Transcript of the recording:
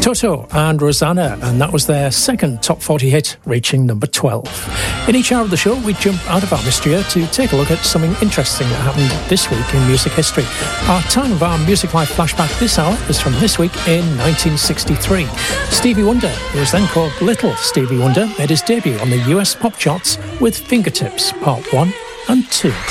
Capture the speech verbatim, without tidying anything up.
Toto and Rosanna, and that was their second top forty hit, reaching number twelve. In each hour of the show, we jump out of our mystery to take a look at something interesting that happened this week in music history. Our time of our Music Life flashback this hour is from this week in nineteen sixty-three. Stevie Wonder, who was then called Little Stevie Wonder, made his debut on the U S pop charts with Fingertips Part one and two.